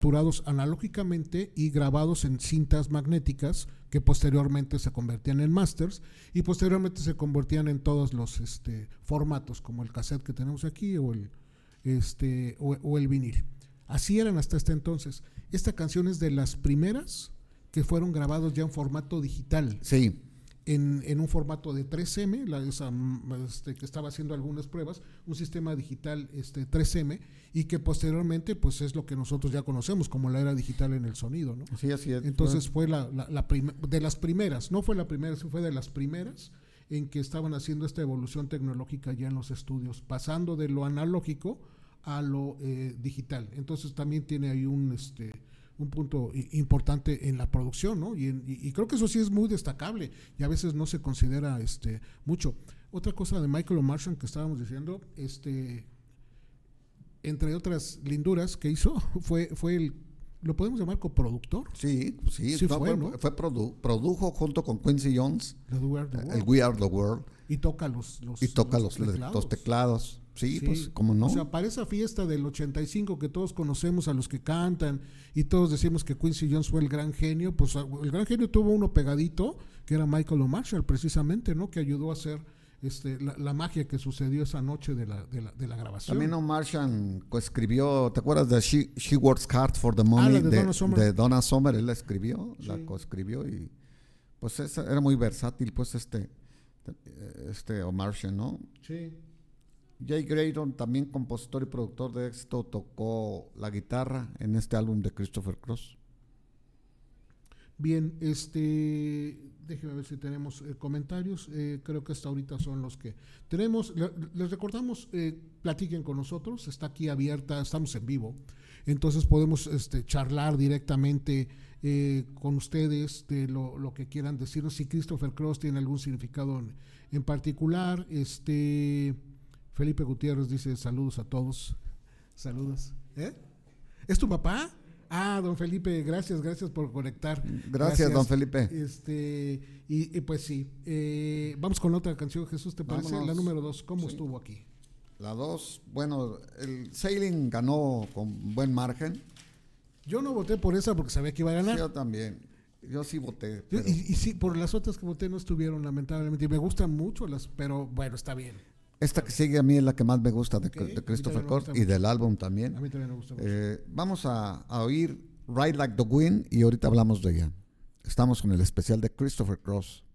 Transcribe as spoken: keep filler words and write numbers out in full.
capturados analógicamente y grabados en cintas magnéticas que posteriormente se convertían en masters y posteriormente se convertían en todos los este, formatos como el cassette que tenemos aquí o el, este, o, o el vinil. Así eran hasta este entonces. Esta canción es de las primeras que fueron grabados ya en formato digital. Sí. En, en un formato de tres eme, la, esa, este, que estaba haciendo algunas pruebas, un sistema digital este, tres eme, y que posteriormente pues es lo que nosotros ya conocemos como la era digital en el sonido, ¿no? Sí, así es. Entonces fue la, la, la prim- de las primeras, no fue la primera, fue de las primeras en que estaban haciendo esta evolución tecnológica ya en los estudios, pasando de lo analógico a lo eh, digital. Entonces también tiene ahí un... este un punto importante en la producción, ¿no? Y, en, y, y creo que eso sí es muy destacable y a veces no se considera este mucho. Otra cosa de Michael O'Martian que estábamos diciendo, este, entre otras linduras que hizo, fue, fue el, ¿lo podemos llamar coproductor? Sí, sí, sí no, fue, fue, ¿no? fue produ, produjo junto con Quincy Jones We Are the World. el We Are the World. Y toca los, los y toca los, los, teclados. los teclados. Sí, Sí, pues, ¿cómo no? O sea, para esa fiesta del ochenta y cinco que todos conocemos a los que cantan y todos decimos que Quincy Jones fue el gran genio, pues el gran genio tuvo uno pegadito que era Michael O'Martian precisamente, ¿no? Que ayudó a hacer este, la, la magia que sucedió esa noche de la, de la, de la grabación. También O'Martian coescribió, ¿te acuerdas de She, She Works Hard for the Money? Ah, la de, de Donna Summer. De Donna Summer, él la escribió, Sí. la coescribió y pues esa, era muy versátil, pues este, este O'Martian, ¿no? Sí. Jay Graydon, también compositor y productor de éxito, tocó la guitarra en este álbum de Christopher Cross. Bien, este, déjeme ver si tenemos eh, comentarios. Eh, creo que hasta ahorita son los que tenemos. Le, les recordamos, eh, platiquen con nosotros. Está aquí abierta, estamos en vivo. Entonces podemos este, charlar directamente eh, con ustedes de lo, lo que quieran decirnos. Si Christopher Cross tiene algún significado en, en particular. Este, Felipe Gutiérrez dice saludos a todos. Saludos. ¿Eh? ¿Es tu papá? Ah, don Felipe, gracias, gracias por conectar. Gracias, gracias. don Felipe. Este, y, y pues sí, eh, vamos con otra canción, Jesús, ¿te parece? Vámonos. La número dos, ¿cómo Sí. estuvo aquí? La dos, bueno, el Sailing ganó con buen margen. Yo no voté por esa porque sabía que iba a ganar. Yo también, yo sí voté. Yo- Pero, y, y sí, por las otras que voté no estuvieron, lamentablemente. Y me gustan mucho las, pero bueno, está bien. esta que sigue a mí es la que más me gusta de, Ok, de Christopher a mí también me Cross gusta y mucho. del álbum A también. mí también me gusta mucho. Eh, vamos a, a oír Ride Like the Wind y ahorita hablamos de ella. Estamos con el especial de Christopher Cross.